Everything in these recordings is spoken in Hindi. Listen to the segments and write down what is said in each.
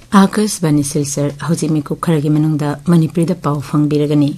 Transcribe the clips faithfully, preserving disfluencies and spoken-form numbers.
आकाशवाणी सिलसर हौजिक मिकु खरगी मनुंगदा मणिपुरीदा पाउ फंगबिरगनी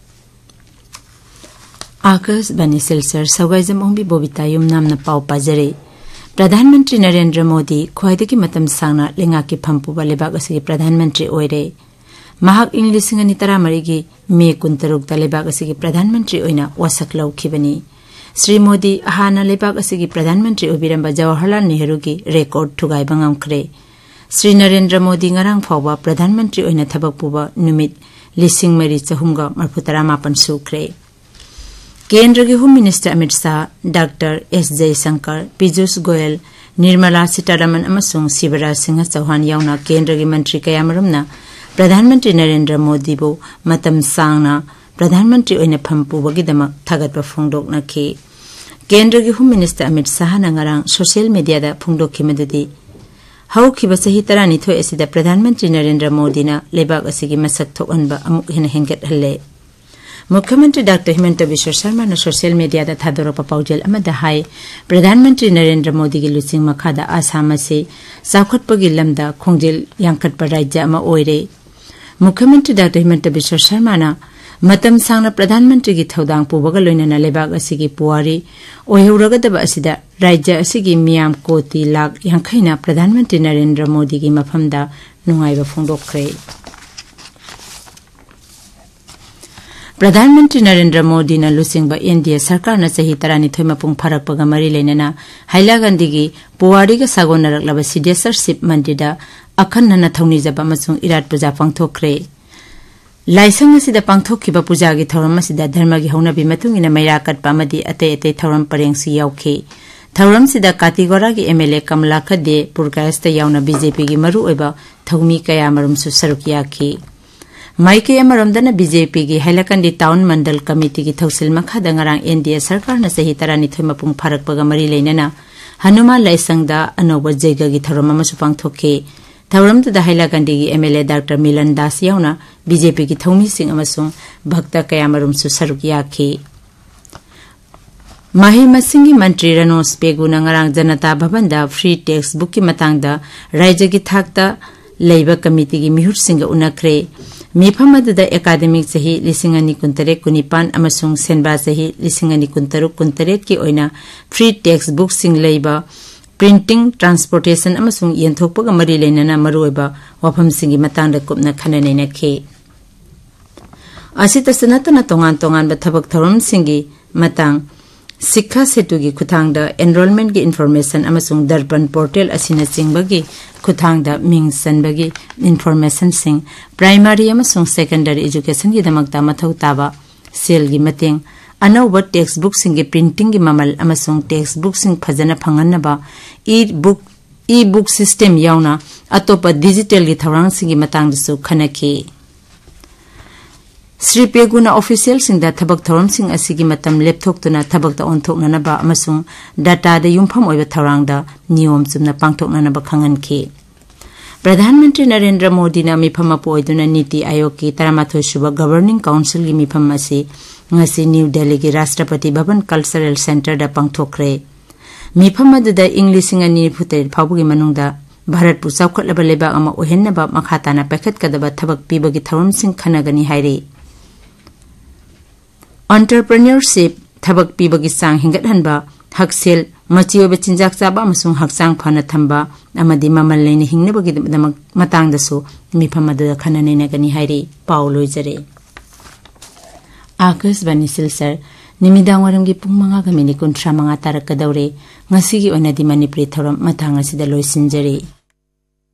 आकाशवाणी सिलसर सौगाइजम ओंबी बोबिता युमनामना पाउ पाजरे प्रधानमंत्री नरेंद्र मोदी ख्वाइदगी मतम सांगना लेंगाकी फंपुबा लेबाक असगी प्रधानमंत्री ओइरे महाक इंग लिसिंग अनि तरामरीगी मे कुंतरुकदा लेबाक असगी प्रधानमंत्री ओइना वासक लौखिबनी श्री मोदी हाना लेबाक असगी प्रधानमंत्री ओबिरंबा जवाहरलाल नेहरू की record थुगाइबा ngamkhre Shri Narendra Modi ngarang phawba प्रधानमंत्री ओइना थबक पुबा नुमित लिसिंग मरी चहुमगा मरफुतरा मापन सुखरे केंद्र के home minister Amit Shah doctor S Jaishankar Piyush Goyal Nirmala Sitharaman अमसुंग Shivraj Singh Chauhan यावना केंद्र के मंत्री कयामरमना प्रधानमंत्री नरेंद्र मोदी बो मतम सांगना प्रधानमंत्री ओइना फंपुबगिदमक थगतबा फोंदोकनाखि केंद्र के home minister Amit Shah नंगरांग social media दा फोंदोखिमदुदि हौखिबा सही तरानिथोय असिदा प्रधानमंत्री नरेंद्र मोदी ना लेबाक असिगी मसक थोकअनबा अमुक हेन हेंगत हल्ले मुख्यमंत्री डॉक्टर हिमंत बिश्व शर्मा ने सोशल मीडिया दा थादोरपा पाउजेल अमदा हाय प्रधानमंत्री नरेंद्र मोदी की लुचिंग मखादा आसाम से साउखटपगी लमदा खोंजेल यांखटपा राज्य अमा ओइरे मुख्यमंत्री डॉक्टर हिमंत बिश्व शर्मा ना मतम सांगना प्रधानमंत्री की थौदांग पुबगा लोइनना लेबाक असिगी पुवारी ओहेउरगदबा असिदा राज्य असिगी मियाम कोटी लाख यांखैना प्रधानमंत्री नरेंद्र मोदी की मफमदा नुंगाइबा फोंदोखरे प्रधानमंत्री नरेंद्र मोदी न लुसिंगबा एनडीए सरकार न सही तरानिथोय मपुंग फरकपगा मरी लेनना हाइलागंदी की पुवारीगा सागोनरकलबा सिडेसरशिप मंदिरदा अखन्नना थौनिजबा मसुंग इराट पूजा पांगथोखरे लाइसंग असिदा पांगथोखिबा पूजागी थौरम असिदा धर्मगी हौनबी मतुंगिना मैरा कटपा अमदी अते अते थौरम परेंगसि यावखे थौरम सिदा कातिगोरागी एमएलए कमला खदे पुरकायस्ता यावना बीजेपी की मरु ओइबा थौमी कयामरुमसु सरुक याखि माइके अमरमदना बीजेपी की हाइलाकंदी टाउन मंडल कमिटी की थौसिल मखादा ngarang एनडीए सरकार न सही तरानिथोय मपुंग फरकपगा मरी लेनना हनुमान लाइसंगदा अनोबा जैगागी थौरम अमसु पांगथोखे थौरमदुदा हाइलाकंदी की एमएलए डॉक्टर मिलन दास यावना बीजेपी की थौमी सिंह अमसुंग भक्त कयामरुमसु सरुक याखि माही मसिंगी मंत्री रनोस पेगुना ngarang जनता भवनदा फ्री टेक्स्ट बुक की मतंगदा राज्य की थाकता लेबा कमिटी की मिहुर सिंह उनखरे मिफम अदुदा एकाडेमिक सही लिसिंग अनि कुंतरे कुनिपान अमसुंग सेनबा सही लिसिंग अनि कुंतरु कुंतरे की ओइना फ्री टेक्स्ट बुक सिंग लेबा प्रिंटिंग ट्रांसपोर्टेशन अमसुंग यंथोकपगा मरी लेनना मरुइबा वफम सिंगी मतंगदा कुपना खननेनखे असितसनतना तोंगान तोंगान बा थबक थौरम सिंगी मतंग शिक्षा सेतु की खुथांगदा एनरोलमेंट की इन्फॉर्मेशन अमसुंग दर्पण पोर्टल असिना चिंगबगी खुथांगदा मिंग सनबगी इन्फॉर्मेशन सिंग प्राइमरी अमसुंग सेकेंडरी एजुकेशन की दमकता मथौ ताबा सेल की मतेंग अनौबा टेक्स्ट बुक सिंग की प्रिंटिंग की ममल अमसुंग टेक्स्ट बुक सिंग फजना फंगनबा ई बुक ई बुक सिस्टम यावना अतोपा डिजिटल की थौरांग सिंग की मतंगदसु खनखि श्री पेगुना ऑफिशियल सिंह दा थबक थौरम सिंह असिगी मतम लेपथोक्तुना थबकता ओंथोकननबा अमसुंग डाटा दा युमफम ओइबा थौरांगदा नियम चुमना पांगथोकननबा खंगनखि प्रधानमंत्री नरेंद्र मोदी ना मिफम पोइदुना नीति आयोग की तरामाथोय सुबा गवर्निंग काउंसिल की मिफम असि ngasi न्यू दिल्ली की राष्ट्रपति भवन कल्चरल सेंटर दा पांगथोखरे मिफम अदुदा इंग्लिशिंग अनि फुतेर फावबुगी मनुंगदा भारत पु चौखटलबा लेबाक अमा ओहेन्नबा मखाताना पैखतकदबा थबक पीबगी थौरम सिंह खनगनी हाइरे एंटरप्रेन्योरशिप थबक पीबगी सांग हिंगतहनबा हकसेल मचियोबे चिंजाक चाबा अमसुंग हकचांग फना थंबा अमदि ममल लेने हिंगनबगी दमक मतंगदसु मिफम अदुदा खननेनगनी हाइरे पाउ लोइजरे आकाशवाणी सिलसर निमिदांग वारंगी पुंग मंगा गमिनि कुंथ्रा मंगा तारकदौरे ngasi gi onadi manipuri thoram mathang asida loisinjari।